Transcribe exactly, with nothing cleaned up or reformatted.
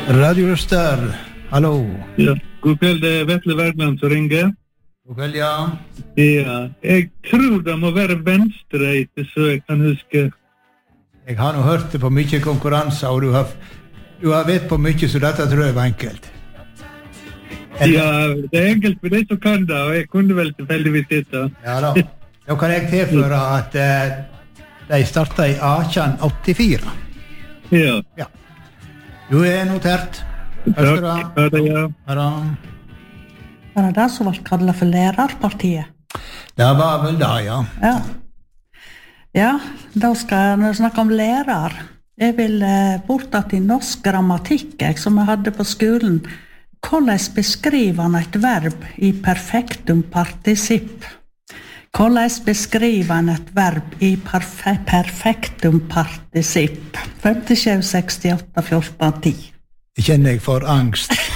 Radio Øster, hallo. Ja, god kveld, det er Vetle Bergland som ringer. God kveld, ja. Ja, jeg tror det må være venstreite, så jeg kan huske. Jeg har nå hørt det på mye konkurranser, og du har, du har vet på mye, så dette tror jeg var enkelt. Eller? Ja, det er enkelt for de som kan det, og jeg kunne vel tilfeldigvis dette. Ja da. Da kan jeg tilføre at uh, de startet i atten åttifire. Ja. Ja. Du er notert. Takk, ha det, ja. Ha det. Var det det som var kallet for lærerpartiet? Det var vel det, ja. Ja. Ja, da skal jeg snakke om lærer. Jeg vil eh, bortatt i norsk grammatikk, jeg, som jeg hadde på skolen. Hvordan beskriver han et verb i perfektum participp? Hvordan beskriver han et verb i perfe perfektum participp? fem sju seks åtte fjorten ti. Jeg kjenner jeg for angst.